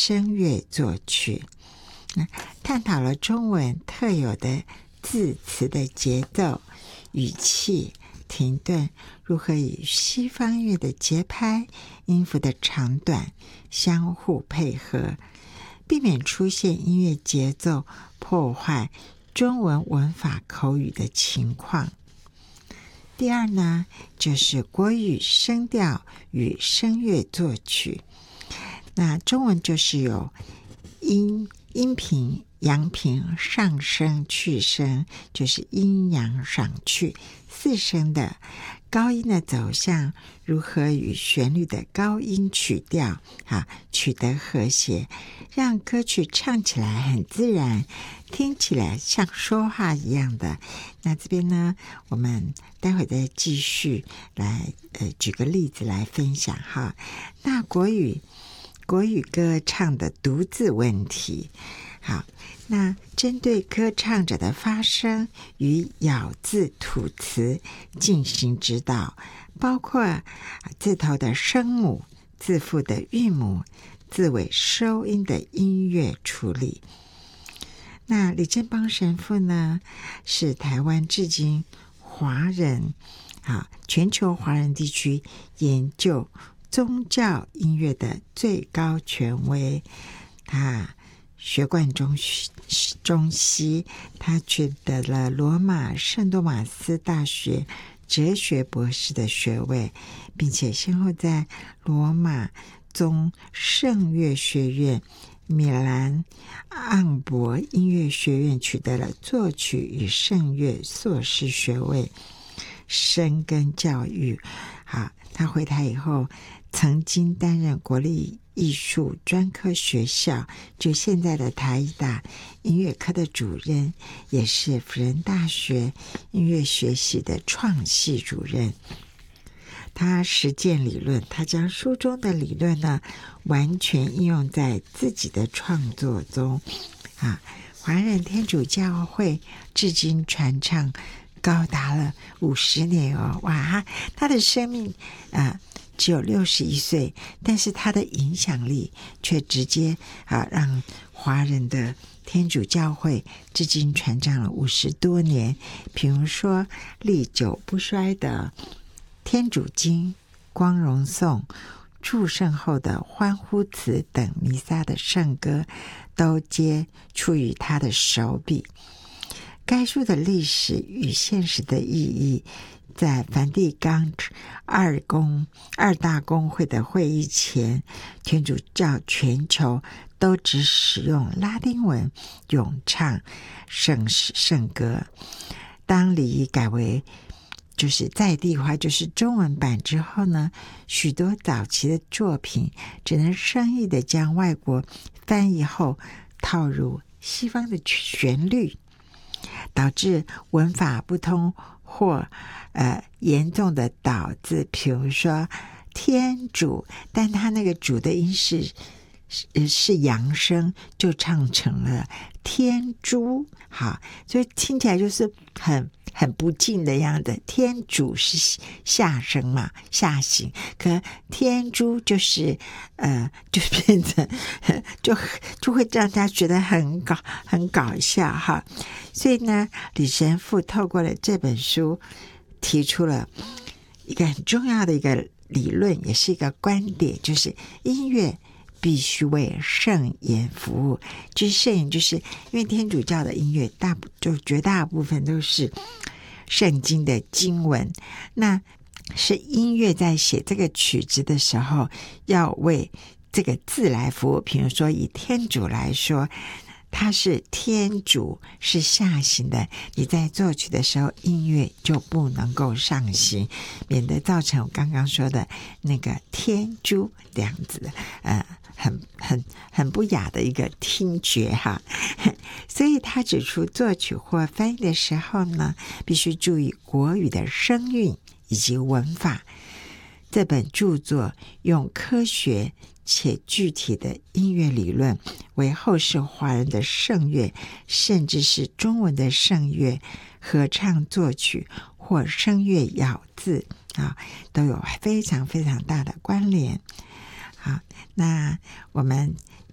声乐作曲，探讨了中文特有的字词的节奏、语气、停顿如何与西方乐的节拍、音符的长短相互配合，避免出现音乐节奏破坏中文文法口语的情况。第二呢，就是国语声调与声乐作曲。那中文就是有阴平、阳平、上升、去升，就是阴阳上去四声的高音的走向，如何与旋律的高音曲调取得和谐，让歌曲唱起来很自然，听起来像说话一样的。那这边呢，我们待会再继续来举个例子来分享哈。那国语歌唱的读字问题，好，那针对歌唱者的发声与咬字吐词进行指导，包括字头的声母、字腹的韵母、字尾收音的音乐处理。那李正邦神父呢，是台湾至今华人全球华人地区研究宗教音乐的最高权威，他学贯中西，他取得了罗马圣多马斯大学哲学博士的学位，并且先后在罗马宗圣乐学院、米兰昂博音乐学院取得了作曲与圣乐硕士学位，深耕教育。他回台以后曾经担任国立艺术专科学校，就现在的台艺大音乐科的主任，也是辅仁大学音乐学系的创系主任。他实践理论，他将书中的理论呢完全应用在自己的创作中。华人天主教会至今传唱高达了50年哦，哇！他的生命只有61岁，但是他的影响力却直接让华人的天主教会至今传唱了50多年。比如说历久不衰的天主经、光荣颂、祝圣后的欢呼词等弥撒的圣歌，都皆出于他的手笔。该书的历史与现实的意义，在梵蒂冈二大公会的会议前，天主教全球都只使用拉丁文咏唱圣歌。当礼仪改为就是在地化，就是中文版之后呢，许多早期的作品只能生硬的将外国翻译后套入西方的旋律，导致文法不通或严重的倒字。比如说天主，但他那个主的音是阳声，就唱成了天主。好，所以听起来就是很不敬的样子。天主是下声嘛，下行，可天主就是就变成就会让大家觉得很搞笑哈。所以呢，李神父透过了这本书，提出了一个很重要的一个理论，也是一个观点，就是音乐必须为圣言服务。就是圣言，就是因为天主教的音乐绝大部分都是圣经的经文，那是音乐在写这个曲子的时候要为这个字来服务。比如说以天主来说，它是天主是下行的，你在作曲的时候音乐就不能够上行，免得造成我刚刚说的那个天主这样子的很不雅的一个听觉哈。所以他指出，作曲或翻译的时候呢，必须注意国语的声韵以及文法。这本著作用科学且具体的音乐理论，为后世华人的圣乐，甚至是中文的圣乐合唱作曲或声乐咬字都有非常非常大的关联。好，那我们